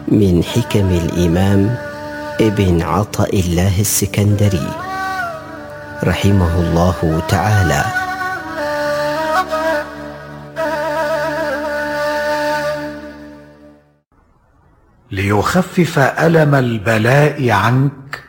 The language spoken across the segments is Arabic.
من حكم الإمام ابن عطاء الله السكندري رحمه الله تعالى. ليخفف ألم البلاء عنك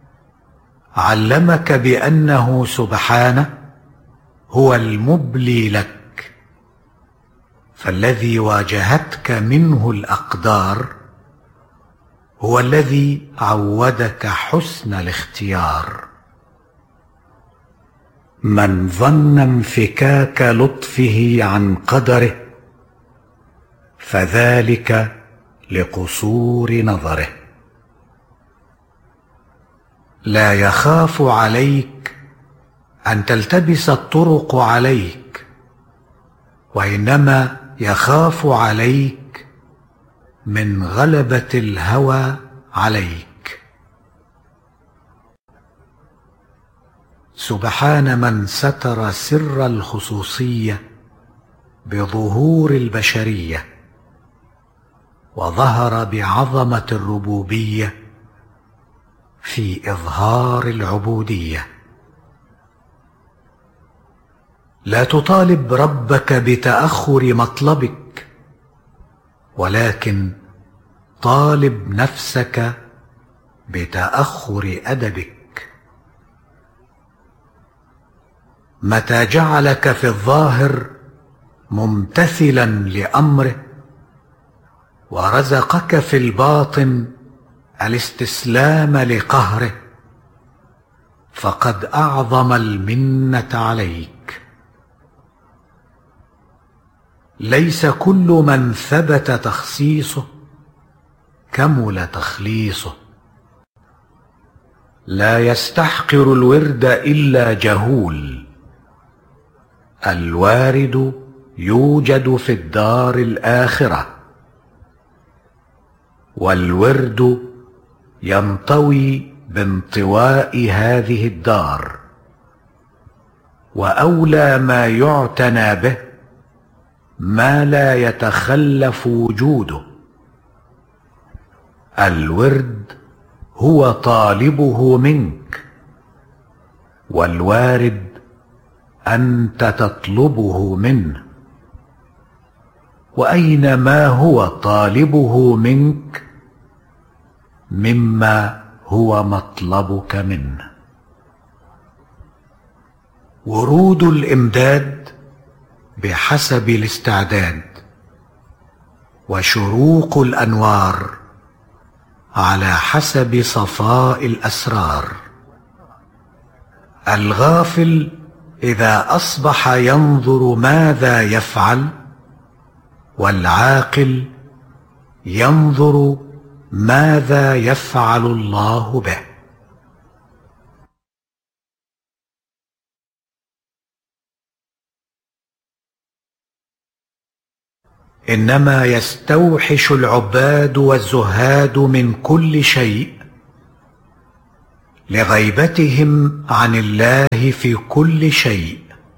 علمك بأنه سبحانه هو المبلي لك، فالذي واجهتك منه الأقدار هو الذي عودك حسن الاختيار. من ظن انفكاك لطفه عن قدره فذلك لقصور نظره. لا يخاف عليك أن تلتبس الطرق عليك، وإنما يخاف عليك من غلبة الهوى عليك. سبحان من ستر سر الخصوصية بظهور البشرية، وظهر بعظمة الربوبية في إظهار العبودية. لا تطالب ربك بتأخر مطلبك، ولكن طالب نفسك بتأخر أدبك. متى جعلك في الظاهر ممتثلا لأمره، ورزقك في الباطن الاستسلام لقهره، فقد أعظم المنة عليك. ليس كل من ثبت تخصيصه كمل تخليصه. لا يستحقر الورد إلا جهول، الوارد يوجد في الدار الآخرة، والورد ينطوي بانطواء هذه الدار. وأولى ما يعتنى به ما لا يتخلف وجوده. الورد هو طالبه منك، والوارد أنت تطلبه منه. وأينما هو طالبه منك مما هو مطلبك منه. ورود الإمداد بحسب الاستعداد، وشروق الأنوار على حسب صفاء الأسرار. الغافل إذا أصبح ينظر ماذا يفعل، والعاقل ينظر ماذا يفعل الله به. إنما يستوحش العباد والزهاد من كل شيء لغيبتهم عن الله في كل شيء،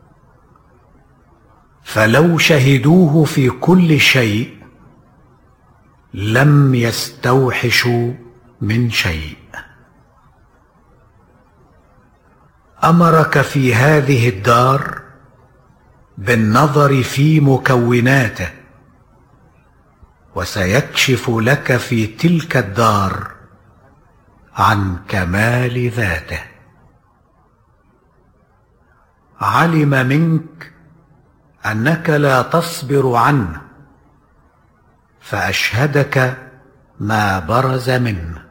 فلو شهدوه في كل شيء لم يستوحشوا من شيء. أمرك في هذه الدار بالنظر في مكوناته، وسيكشف لك في تلك الدار عن كمال ذاته. علم منك أنك لا تصبر عنه، فأشهدك ما برز منه.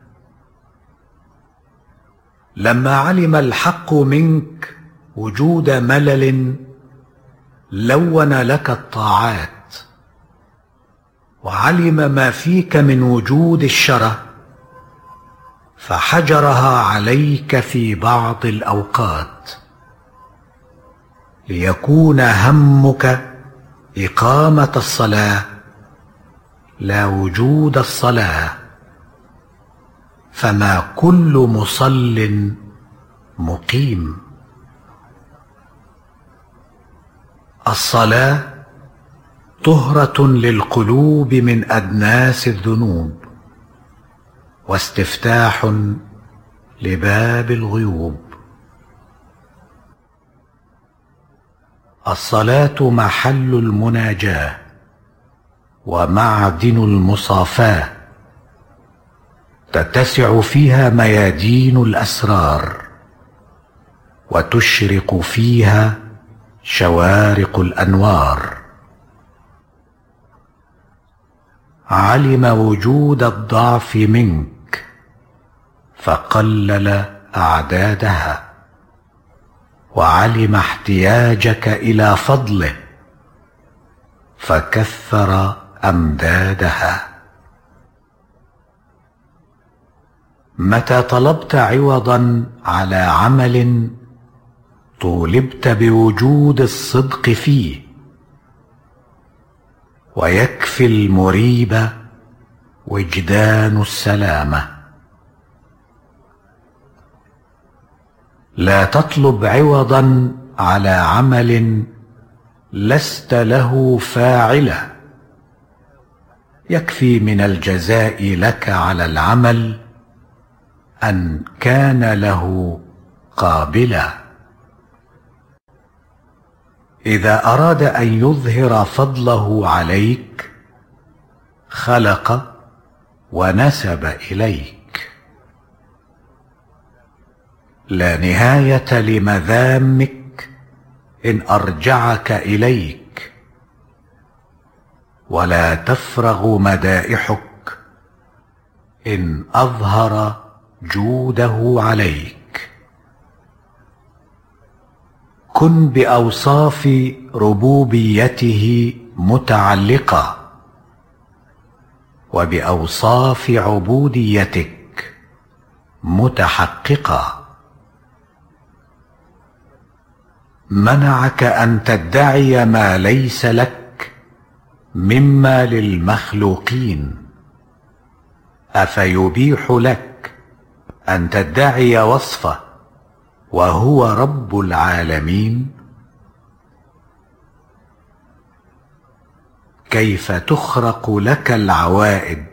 لما علم الحق منك وجود ملل لون لك الطاعات، وعلم ما فيك من وجود الشره فحجرها عليك في بعض الأوقات، ليكون همك إقامة الصلاة لا وجود الصلاة. فما كل مصل مقيم. الصلاة طهرة للقلوب من أدناس الذنوب، واستفتاح لباب الغيوب. الصلاة محل المناجاة ومعدن المصافاة، تتسع فيها ميادين الأسرار، وتشرق فيها شوارق الأنوار. علم وجود الضعف منك فقلل أعدادها، وعلم احتياجك إلى فضله فكثر أمدادها. متى طلبت عوضا على عمل طولبت بوجود الصدق فيه، ويكفي المريب وجدان السلامة. لا تطلب عوضا على عمل لست له فاعلا، يكفي من الجزاء لك على العمل أن كان له قابلا. إذا أراد أن يظهر فضله عليك خلق ونسب إليك. لا نهاية لمذامك إن أرجعك إليك، ولا تفرغ مدائحك إن أظهر جوده عليك. كن بأوصاف ربوبيته متعلقا، وبأوصاف عبوديتك متحققا. منعك أن تدعي ما ليس لك مما للمخلوقين، أفيبيح لك أن تدعي وصفه وهو رب العالمين؟ كيف تخرق لك العوائد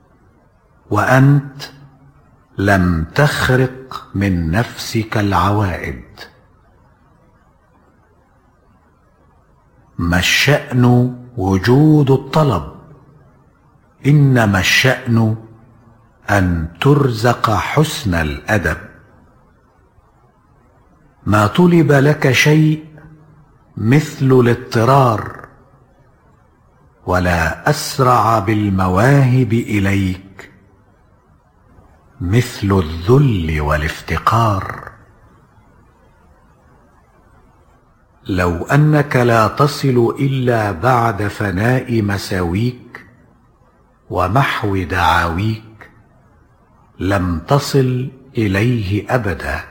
وأنت لم تخرق من نفسك العوائد؟ ما الشأن وجود الطلب، إنما الشأن أن ترزق حسن الأدب. ما طلب لك شيء مثل الاضطرار، ولا أسرع بالمواهب إليك مثل الذل والافتقار. لو أنك لا تصل إلا بعد فناء مساويك ومحو دعاويك لم تصل إليه أبدا،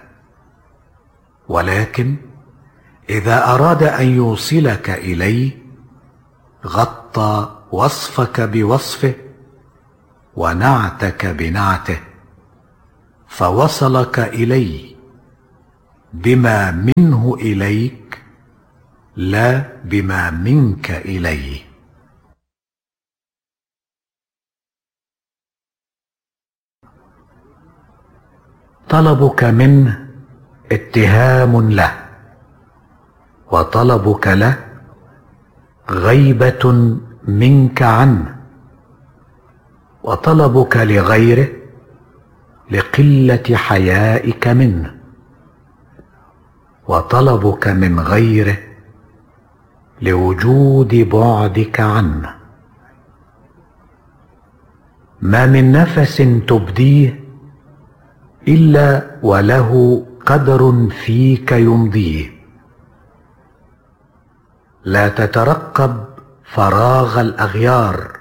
ولكن إذا أراد أن يوصلك إليه غطى وصفك بوصفه ونعتك بنعته، فوصلك إليه بما منه إليك لا بما منك إليه. طلبك منه اتهام له، وطلبك له غيبة منك عنه، وطلبك لغيره لقلة حيائك منه، وطلبك من غيره لوجود بعدك عنه. ما من نفس تبديه إلا وله قدر فيك يمضيه. لا تترقب فراغ الأغيار،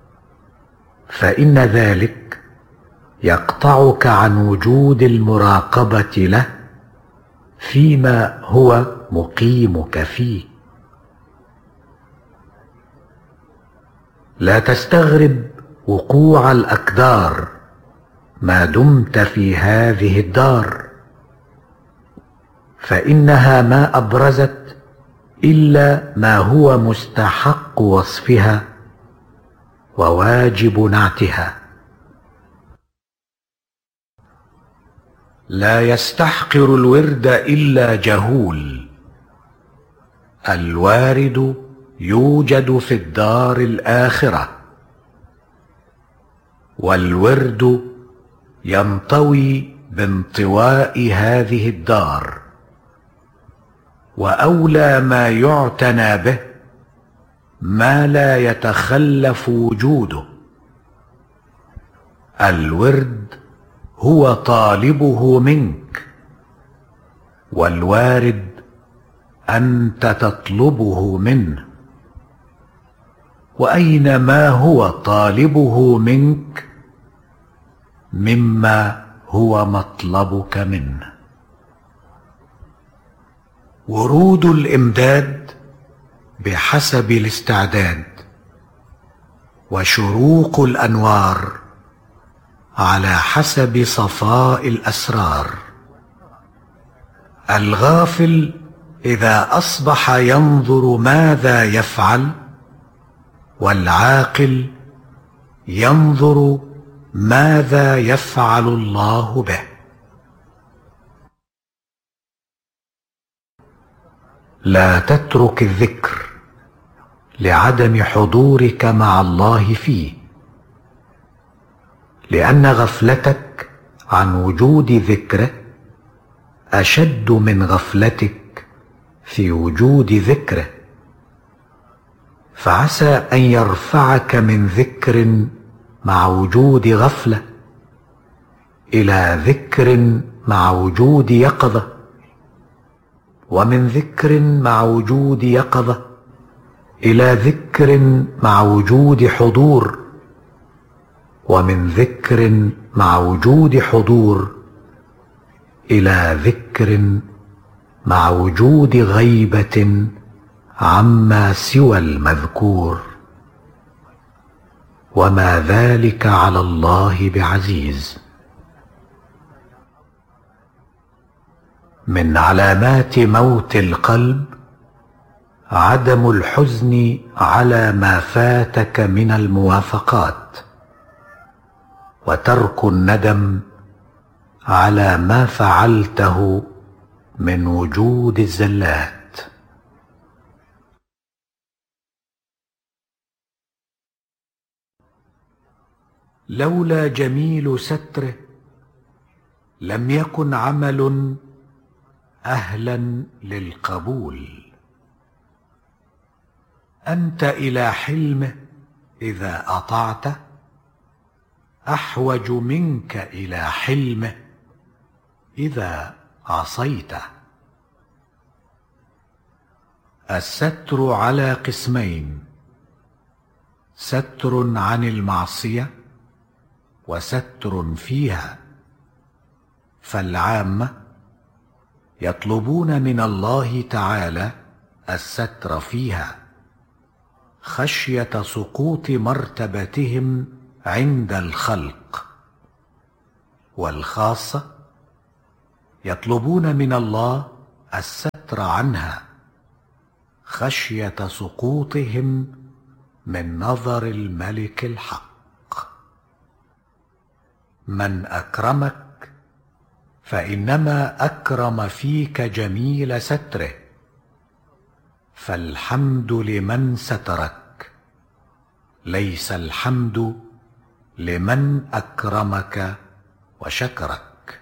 فإن ذلك يقطعك عن وجود المراقبة له فيما هو مقيمك فيه. لا تستغرب وقوع الأقدار ما دمت في هذه الدار، فإنها ما أبرزت إلا ما هو مستحق وصفها وواجب نعتها. لا يستحقر الورد إلا جهول. الوارد يوجد في الدار الآخرة، والورد ينطوي بانطواء هذه الدار، وأولى ما يعتنى به ما لا يتخلف وجوده. الورد هو طالبه منك، والوارد أنت تطلبه منه. وأينما هو طالبه منك مما هو مطلبك منه. ورود الإمداد بحسب الاستعداد، وشروق الأنوار على حسب صفاء الأسرار. الغافل إذا أصبح ينظر ماذا يفعل، والعاقل ينظر ماذا يفعل الله به. لا تترك الذكر لعدم حضورك مع الله فيه، لأن غفلتك عن وجود ذكره أشد من غفلتك في وجود ذكره. فعسى أن يرفعك من ذكر مع وجود غفلة إلى ذكر مع وجود يقظة، ومن ذكر مع وجود يقظة إلى ذكر مع وجود حضور، ومن ذكر مع وجود حضور إلى ذكر مع وجود غيبة عما سوى المذكور. وما ذلك على الله بعزيز. من علامات موت القلب عدم الحزن على ما فاتك من الموافقات، وترك الندم على ما فعلته من وجود الزلات. لولا جميل ستره لم يكن عمل أهلا للقبول. أنت إلى حلمه إذا أطعته أحوج منك إلى حلمه إذا عصيته. الستر على قسمين: ستر عن المعصية وستر فيها. فالعامة يطلبون من الله تعالى الستر فيها خشية سقوط مرتبتهم عند الخلق، والخاصة يطلبون من الله الستر عنها خشية سقوطهم من نظر الملك الحق. من أكرمك فإنما أكرم فيك جميل ستره، فالحمد لمن سترك، ليس الحمد لمن أكرمك وشكرك.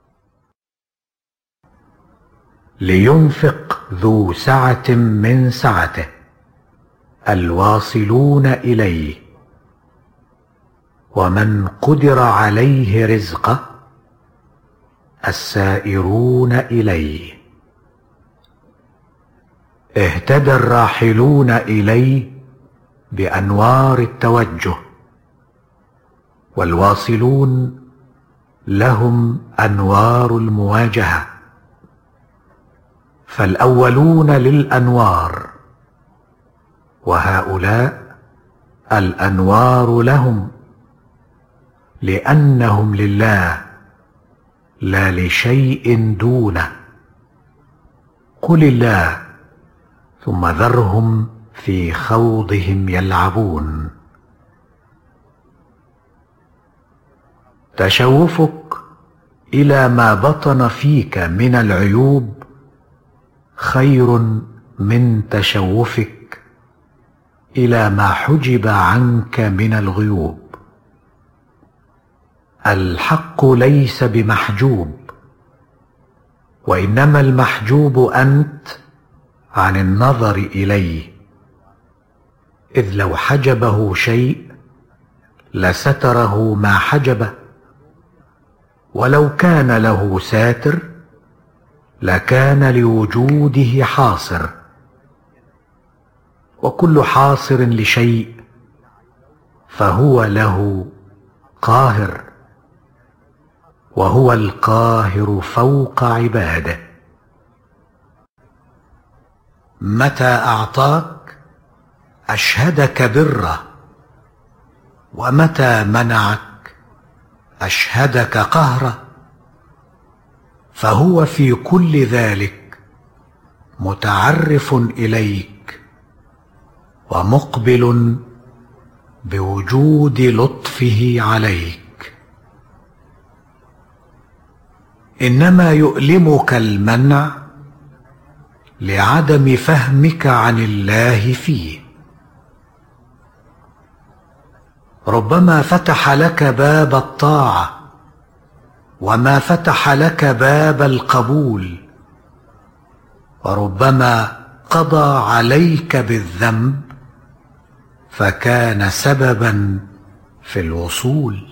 لينفق ذو سعة من سعته، الواصلون إليه، ومن قدر عليه رزقه السائرون إليه. اهتدى الراحلون إليه بأنوار التوجه، والواصلون لهم أنوار المواجهة. فالأولون للأنوار، وهؤلاء الأنوار لهم، لأنهم لله لا لشيء دونه. قل الله ثم ذرهم في خوضهم يلعبون. تشوفك إلى ما بطن فيك من العيوب خير من تشوفك إلى ما حجب عنك من الغيوب. الحق ليس بمحجوب، وإنما المحجوب أنت عن النظر إليه، إذ لو حجبه شيء لستره ما حجبه، ولو كان له ساتر لكان لوجوده حاصر، وكل حاصر لشيء فهو له قاهر، وهو القاهر فوق عباده. متى أعطاك أشهدك بره، ومتى منعك أشهدك قهره، فهو في كل ذلك متعرف إليك ومقبل بوجود لطفه عليك. إنما يؤلمك المنع لعدم فهمك عن الله فيه. ربما فتح لك باب الطاعة وما فتح لك باب القبول، وربما قضى عليك بالذنب فكان سببا في الوصول.